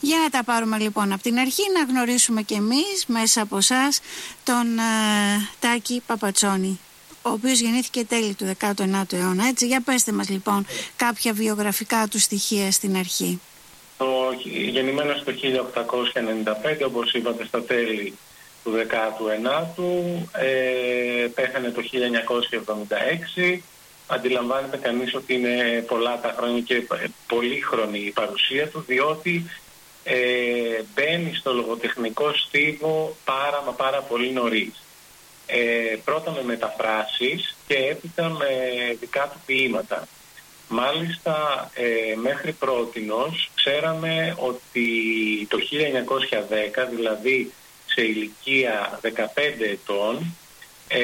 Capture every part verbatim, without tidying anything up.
Για να τα πάρουμε λοιπόν από την αρχή, να γνωρίσουμε κι εμείς μέσα από εσάς τον ε, Τάκη Παπατσόνη, ο οποίος γεννήθηκε τέλη του δέκατου ενάτου αιώνα, έτσι. Για πέστε μας λοιπόν κάποια βιογραφικά του στοιχεία στην αρχή. Το γεννημένος το χίλια οκτακόσια ενενήντα πέντε, όπως είπατε, στα τέλη του δέκατου ενάτου, ε, πέθανε το χίλια εννιακόσια εβδομήντα έξι. Αντιλαμβάνεται κανείς ότι είναι πολλά τα χρόνια και πολύχρονη η παρουσία του, διότι ε, μπαίνει στο λογοτεχνικό στίβο πάρα μα πάρα πολύ νωρίς. Ε, πρώτα με μεταφράσεις και έπειτα με δικά του ποίηματα. Μάλιστα ε, μέχρι πρότινος ξέραμε ότι το χίλια εννιακόσια δέκα, δηλαδή σε ηλικία δεκαπέντε ετών, ε,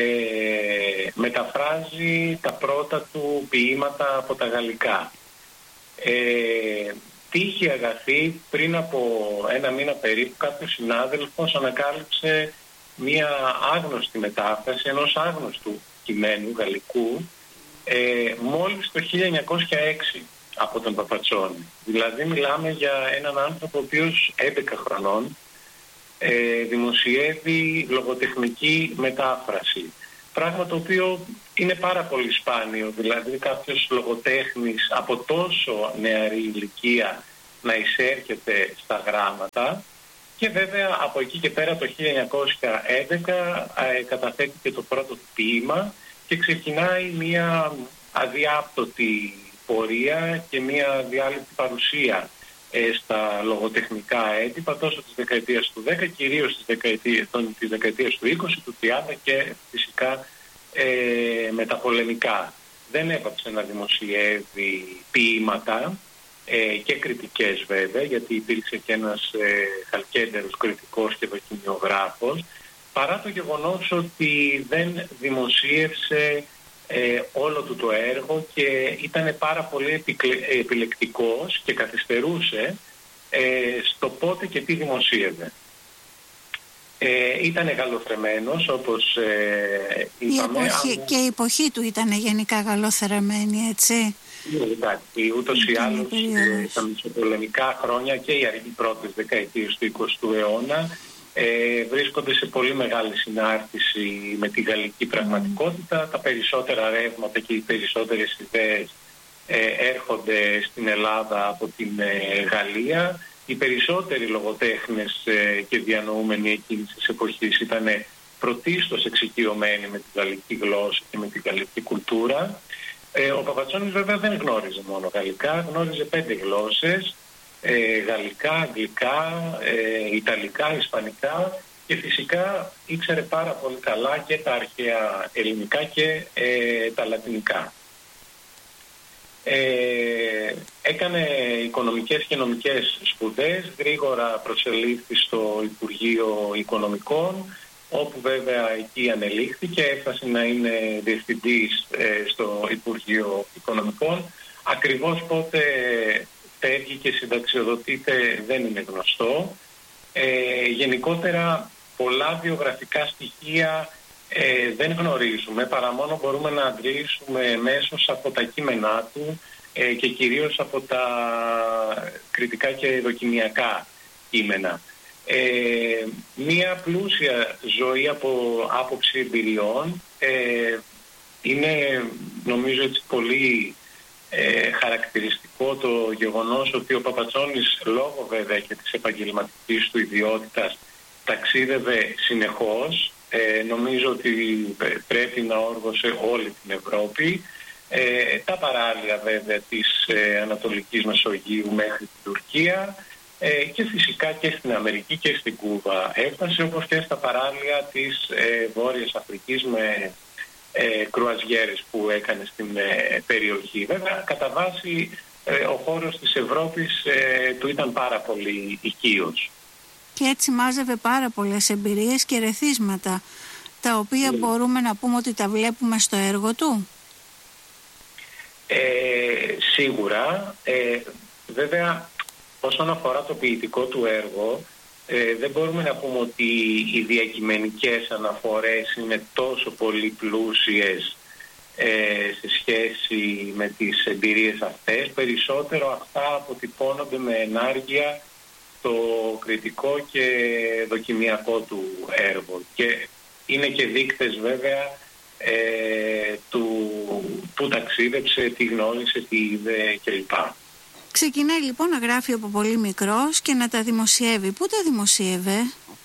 μεταφράζει τα πρώτα του ποίηματα από τα γαλλικά. Ε, τύχη αγαθή, πριν από ένα μήνα περίπου κάποιος συνάδελφος ανακάλυψε μία άγνωστη μετάφραση ενός άγνωστου κειμένου γαλλικού ε, μόλις το χίλια εννιακόσια έξι από τον Παπατσόνη. Δηλαδή μιλάμε για έναν άνθρωπο ο οποίος έντεκα χρονών ε, δημοσιεύει λογοτεχνική μετάφραση. Πράγμα το οποίο είναι πάρα πολύ σπάνιο, δηλαδή κάποιος λογοτέχνης από τόσο νεαρή ηλικία να εισέρχεται στα γράμματα. Και βέβαια από εκεί και πέρα το χίλια εννιακόσια έντεκα ε, καταθέτει και το πρώτο του ποίημα και ξεκινάει μια αδιάπτωτη πορεία και μια αδιάλειπτη παρουσία ε, στα λογοτεχνικά έντυπα τόσο της δεκαετίας του δέκα, κυρίως της δεκαετίας, των, της δεκαετίας του είκοσι, του τριάντα και φυσικά ε, μεταπολεμικά. Δεν έπαψε να δημοσιεύει ποίηματα ε, και κριτικές βέβαια, γιατί υπήρξε και ένας ε, χαλκέντερος κριτικός και δοκιμιογράφος, παρά το γεγονός ότι δεν δημοσίευσε ε, όλο του το έργο και ήταν πάρα πολύ επιλεκτικός και καθυστερούσε ε, στο πότε και τι δημοσίευε. Ε, ήταν γαλλοθρεμμένος, όπως ε, είπαμε. Η εποχή, αν... Και η εποχή του ήταν γενικά γαλλοθρεμμένη, έτσι. Εντάξει, ούτως ή άλλως ε, στα μεσοπολεμικά χρόνια και οι πρώτες δεκαετίες του εικοστού αιώνα ε, βρίσκονται σε πολύ μεγάλη συνάρτηση με τη γαλλική πραγματικότητα. Mm. Τα περισσότερα ρεύματα και οι περισσότερες ιδέες ε, έρχονται στην Ελλάδα από την ε, Γαλλία. Οι περισσότεροι λογοτέχνες ε, και διανοούμενοι εκείνης της εποχής ήταν πρωτίστως εξοικειωμένοι με τη γαλλική γλώσσα και με τη γαλλική κουλτούρα. Ε, ο Παπατσόνης βέβαια δεν γνώριζε μόνο γαλλικά, γνώριζε πέντε γλώσσες, ε, γαλλικά, αγγλικά, ε, ιταλικά, ισπανικά και φυσικά ήξερε πάρα πολύ καλά και τα αρχαία ελληνικά και ε, τα λατινικά. Ε, έκανε οικονομικές και νομικές σπουδές, γρήγορα προσελήφθη στο Υπουργείο Οικονομικών, όπου βέβαια εκεί ανελήχθηκε, έφτασε να είναι διευθυντής ε, στο Υπουργείο Οικονομικών. Ακριβώς πότε φεύγει και συνταξιοδοτείται δεν είναι γνωστό. Ε, γενικότερα πολλά βιογραφικά στοιχεία ε, δεν γνωρίζουμε, παρά μόνο μπορούμε να αντλήσουμε μέσως από τα κείμενά του ε, και κυρίως από τα κριτικά και δοκιμιακά κείμενα. Ε, μία πλούσια ζωή από άποψη εμπειριών. ε, είναι νομίζω έτσι πολύ ε, χαρακτηριστικό το γεγονός ότι ο Παπατσόνης, λόγω βέβαια και της επαγγελματικής του ιδιότητας, ταξίδευε συνεχώς. ε, νομίζω ότι πρέπει να όργωσε όλη την Ευρώπη, ε, τα παράλια βέβαια της ε, Ανατολικής Μεσογείου μέχρι την Τουρκία, Ε, και φυσικά και στην Αμερική και στην Κούβα έφτασε, όπως και στα παράλια της ε, Βόρειας Αφρικής με ε, κρουαζιέρες που έκανε στην ε, περιοχή. Βέβαια, κατά βάση ε, ο χώρος της Ευρώπης ε, του ήταν πάρα πολύ οικείος. Και έτσι μάζευε πάρα πολλές εμπειρίες και ρεθίσματα, τα οποία mm. μπορούμε να πούμε ότι τα βλέπουμε στο έργο του. Ε, σίγουρα. Ε, βέβαια, όσον αφορά το ποιητικό του έργο, ε, δεν μπορούμε να πούμε ότι οι διακειμενικές αναφορές είναι τόσο πολύ πλούσιες ε, σε σχέση με τις εμπειρίες αυτές. Περισσότερο αυτά αποτυπώνονται με ενάργεια στο κριτικό και δοκιμιακό του έργο. Και είναι και δείκτες βέβαια ε, του που ταξίδεψε, τι γνώρισε, τι είδε κλπ. Ξεκινάει λοιπόν να γράφει από πολύ μικρός και να τα δημοσιεύει. Πού τα δημοσίευε?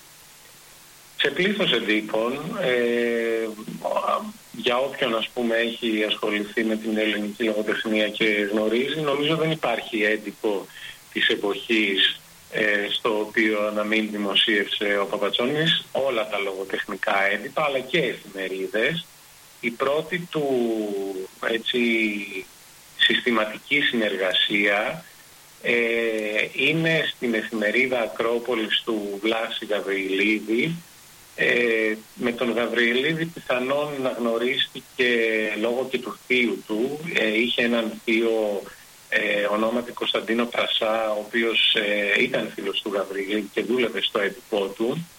Σε πλήθος εντύπων, ε, για όποιον ας πούμε έχει ασχοληθεί με την ελληνική λογοτεχνία και γνωρίζει, νομίζω δεν υπάρχει έντυπο της εποχής ε, στο οποίο να μην δημοσίευσε ο Παπατσόνης όλα τα λογοτεχνικά έντυπα, αλλά και εφημερίδες. Η πρώτη του έτσι, συστηματική συνεργασία ε, είναι στην εφημερίδα Ακρόπολης του Βλάση Γαβριηλίδη. Ε, με τον Γαβριηλίδη πιθανόν να γνωρίστηκε λόγω και του θείου του. Ε, είχε έναν θείο ε, ονόματι Κωνσταντίνο Πρασά, ο οποίος ε, ήταν φίλος του Γαβριηλίδη και δούλευε στο έντυπό του.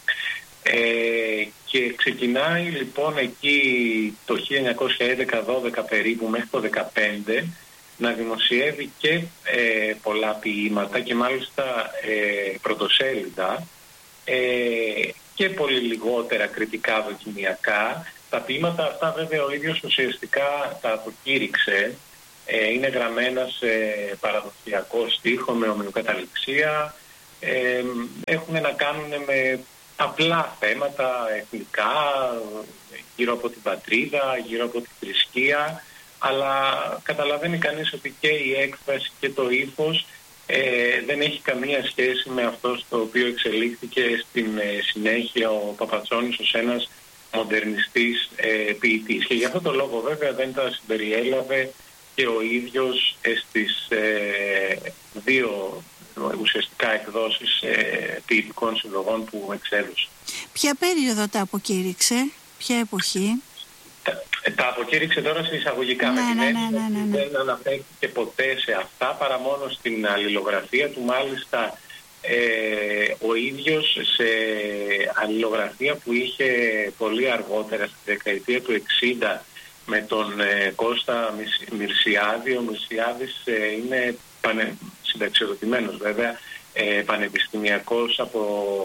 Ε, και ξεκινάει λοιπόν εκεί το χίλια εννιακόσια έντεκα δώδεκα περίπου μέχρι το δεκαπέντε να δημοσιεύει και ε, πολλά ποίηματα και μάλιστα ε, πρωτοσέλιδα ε, και πολύ λιγότερα κριτικά δοκιμιακά. Τα ποίηματα αυτά βέβαια ο ίδιος ουσιαστικά τα αποκήρυξε. Ε, είναι γραμμένα σε παραδοσιακό στίχο με ομοιοκαταληξία. Ε, έχουν να κάνουν με απλά θέματα εθνικά, γύρω από την πατρίδα, γύρω από τη θρησκεία, αλλά καταλαβαίνει κανείς ότι και η έκφραση και το ύφος ε, δεν έχει καμία σχέση με αυτό στο οποίο εξελίχθηκε στην ε, συνέχεια ο Παπατσόνης ως ένας μοντερνιστής ε, ποιητής. Και γι' αυτό το λόγο βέβαια δεν τα συμπεριέλαβε και ο ίδιος ε, στις ε, δύο ουσιαστικά εκδόσεις ε, ποιητικών συλλογών που εξέδωσε. Ποια περίοδο τα αποκήρυξε, ποια εποχή? Τα, τα αποκήρυξε τώρα σε εισαγωγικά, ναι, με την ναι, έννοια ναι, ναι, ναι. δεν αναφέρθηκε ποτέ σε αυτά παρά μόνο στην αλληλογραφία του. Μάλιστα ε, ο ίδιος σε αλληλογραφία που είχε πολύ αργότερα στη δεκαετία του εξήντα με τον ε, Κώστα Μυρσιάδη. Ο Μυρσιάδης ε, είναι πανε, συνταξιοδοτημένος βέβαια, ε, πανεπιστημιακός από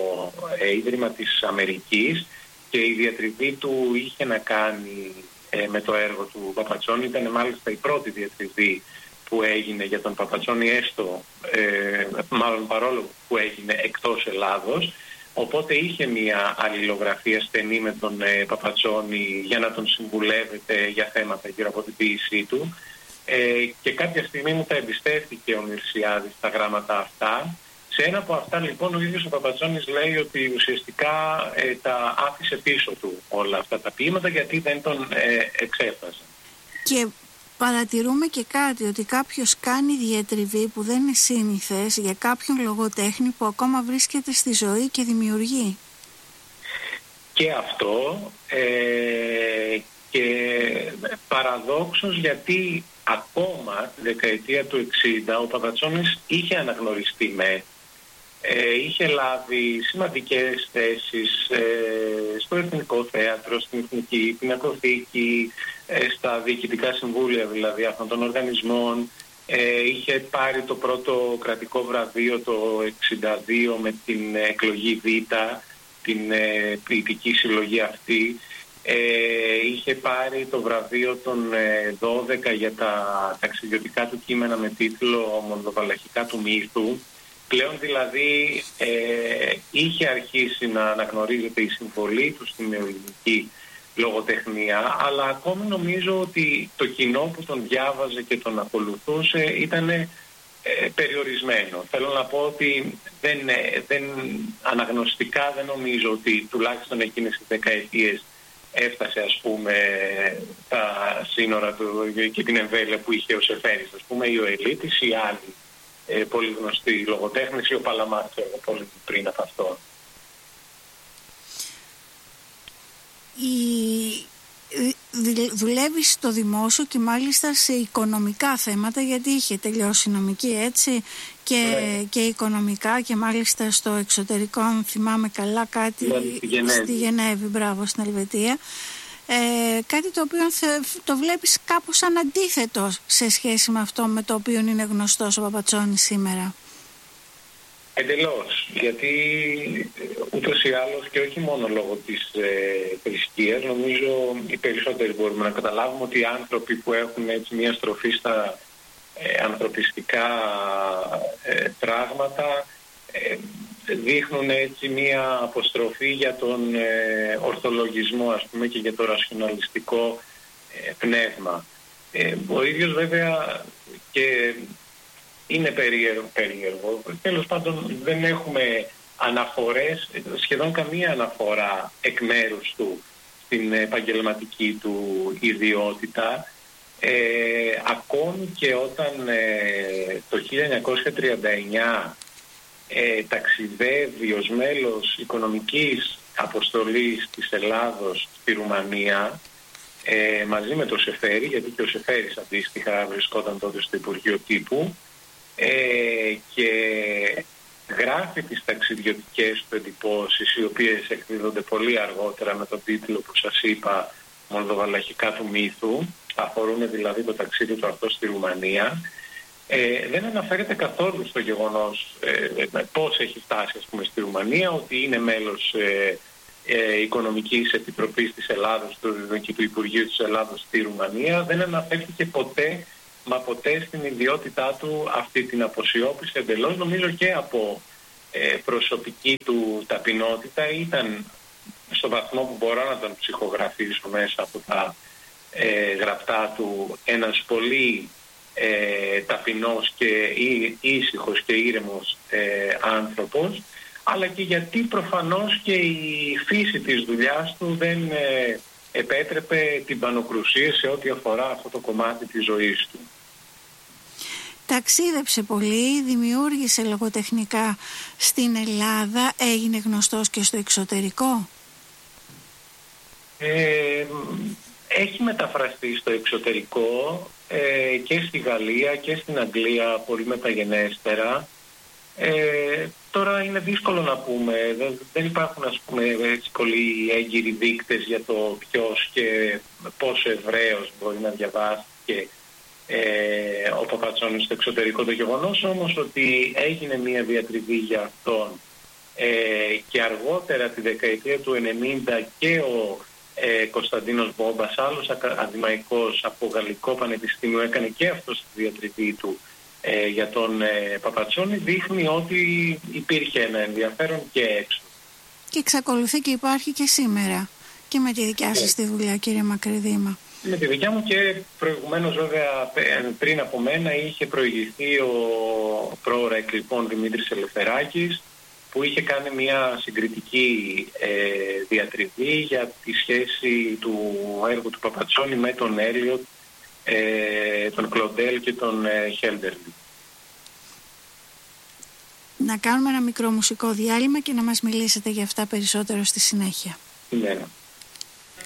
ε, Ίδρυμα της Αμερικής, και η διατριβή του είχε να κάνει ε, με το έργο του Παπατσόνη. Ήταν μάλιστα η πρώτη διατριβή που έγινε για τον Παπατσόνη, έστω ε, μάλλον παρόλο που έγινε εκτός Ελλάδος. Οπότε είχε μια αλληλογραφία στενή με τον ε, Παπατσόνη για να τον συμβουλεύεται για θέματα γύρω από την ποίησή του. Ε, και κάποια στιγμή μου τα εμπιστεύτηκε ο Μυρσιάδης τα γράμματα αυτά. Σε ένα από αυτά λοιπόν ο ίδιος ο Παπατσόνης λέει ότι ουσιαστικά ε, τα άφησε πίσω του όλα αυτά τα ποίηματα γιατί δεν τον ε, εξέφραζε. Και παρατηρούμε και κάτι, ότι κάποιος κάνει διατριβή που δεν είναι σύνηθες για κάποιον λογοτέχνη που ακόμα βρίσκεται στη ζωή και δημιουργεί. Και αυτό ε, και παραδόξως, γιατί ακόμα τη δεκαετία του εξήντα ο Παπατσόνης είχε αναγνωριστεί με, ε, είχε λάβει σημαντικές θέσεις ε, στο Εθνικό Θέατρο, στην Εθνική Πινακοθήκη, ε, στα διοικητικά συμβούλια δηλαδή αυτών των οργανισμών. Ε, είχε πάρει το πρώτο κρατικό βραβείο το εξήντα δύο με την εκλογή Β, την ε, ποιητική συλλογή αυτή. Ε, είχε πάρει το βραβείο των ε, δώδεκα για τα ταξιδιωτικά του κείμενα με τίτλο «Μολδοβαλαχικά του μύθου». Πλέον δηλαδή ε, είχε αρχίσει να αναγνωρίζεται η συμβολή του στην νεοελληνική λογοτεχνία, αλλά ακόμη νομίζω ότι το κοινό που τον διάβαζε και τον ακολουθούσε ήταν ε, περιορισμένο. Θέλω να πω ότι δεν, δεν, αναγνωστικά δεν νομίζω ότι τουλάχιστον εκείνες τις δεκαετίες έφτασε ας πούμε τα σύνορα του και την εμβέλεια που είχε ο Σεφέρης, ας πούμε, ή ο Ελίτης ή άλλοι ε, πολύ γνωστοί λογοτέχνες, ή ο Παλαμάρης πολύ πριν από αυτό. Η... Δουλεύει στο δημόσιο και μάλιστα σε οικονομικά θέματα, γιατί είχε τελειώσει νομική, έτσι, και, ναι. και οικονομικά, και μάλιστα στο εξωτερικό, αν θυμάμαι καλά, κάτι ναι, στη Γενέβη. στη Γενέβη, μπράβο, στην Ελβετία. Ε, κάτι το οποίο το βλέπεις κάπως αναντίθετο σε σχέση με αυτό με το οποίο είναι γνωστός ο Παπατσόνης σήμερα. Εντελώς, γιατί ούτως ή άλλως και όχι μόνο λόγω της ε, θρησκείας, νομίζω οι περισσότεροι μπορούμε να καταλάβουμε ότι οι άνθρωποι που έχουν έτσι μια στροφή στα ε, ανθρωπιστικά ε, πράγματα ε, δείχνουν έτσι μια αποστροφή για τον ε, ορθολογισμό, ας πούμε, και για το ρασιοναλιστικό ε, πνεύμα. Ε, ο ίδιος βέβαια και είναι περίεργο, περίεργο. Τέλος πάντων δεν έχουμε αναφορές, σχεδόν καμία αναφορά εκ μέρους του στην επαγγελματική του ιδιότητα. Ε, ακόμη και όταν ε, το χίλια εννιακόσια τριάντα εννιά ε, ταξιδεύει ως μέλος οικονομικής αποστολής της Ελλάδος στη Ρουμανία, ε, μαζί με το Σεφέρι, γιατί και ο Σεφέρης αντίστοιχα βρισκόταν τότε στο Υπουργείο Τύπου, Ε, και γράφει τις ταξιδιωτικές του εντυπώσεις, οι οποίες εκδίδονται πολύ αργότερα με τον τίτλο που σας είπα, «Μολδοβαλαχικά του μύθου», αφορούν δηλαδή το ταξίδι του αυτό στη Ρουμανία. Ε, δεν αναφέρεται καθόλου στο γεγονός ε, πώς έχει φτάσει, ας πούμε, στη Ρουμανία, ότι είναι μέλος ε, ε, Οικονομικής Επιτροπής της Ελλάδος του, και του Υπουργείου της Ελλάδος στη Ρουμανία. Δεν αναφέρθηκε ποτέ, μα ποτέ, στην ιδιότητά του αυτή την αποσιώπηση εντελώς. Νομίζω και από ε, προσωπική του ταπεινότητα ήταν, στο βαθμό που μπορώ να τον ψυχογραφήσω μέσα από τα ε, γραπτά του, ένας πολύ ε, ταπεινός και ή, ήσυχος και ήρεμος ε, άνθρωπος, αλλά και γιατί προφανώς και η φύση της δουλειάς του δεν ε, επέτρεπε την πανοκρουσία σε ό,τι αφορά αυτό το κομμάτι της ζωής του. Ταξίδεψε πολύ, δημιούργησε λογοτεχνικά στην Ελλάδα, έγινε γνωστός και στο εξωτερικό. Ε, έχει μεταφραστεί στο εξωτερικό ε, και στη Γαλλία και στην Αγγλία πολύ μεταγενέστερα. Ε, τώρα είναι δύσκολο να πούμε, δεν, δεν υπάρχουν, ας πούμε, έτσι πολύ έγκυροι δείκτες για το ποιος και πόσο ευραίος μπορεί να διαβάσει και ε, ο Παπατσόνης στο εξωτερικό. Το γεγονός όμως ότι έγινε μια διατριβή για αυτόν ε, και αργότερα τη δεκαετία του ενενήντα και ο ε, Κωνσταντίνος Μπόμπας, άλλος ακαδημαϊκός από Γαλλικό Πανεπιστήμιο, έκανε και αυτό στη διατριβή του ε, για τον ε, Παπατσόνη, δείχνει ότι υπήρχε ένα ενδιαφέρον και έξω. Και εξακολουθεί και υπάρχει και σήμερα και με τη δικιά σας τη δουλειά, κύριε Μακρυδήμα. Με τη δικιά μου και προηγουμένως, βέβαια, πριν από μένα είχε προηγηθεί ο πρόωρα εκλειπών Δημήτρης Ελευθεράκης, που είχε κάνει μια συγκριτική ε, διατριβή για τη σχέση του έργου του Παπατσόνη με τον Έλιοτ, ε, τον Κλοντέλ και τον ε, Χέλντερλι. Να κάνουμε ένα μικρό μουσικό διάλειμμα και να μας μιλήσετε για αυτά περισσότερο στη συνέχεια. Ναι.